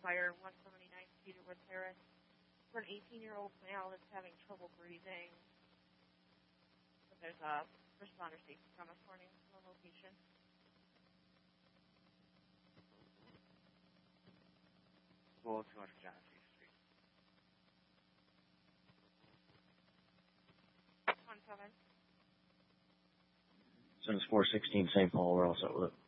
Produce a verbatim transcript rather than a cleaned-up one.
fire, one seventy-nine Cedarwood Terrace, for an eighteen-year-old male that's having trouble breathing. So there's a responder safety from this morning from the location. Well, two hundred Genesee Street. one seven. Since four sixteen Saint Paul, we're all set with it.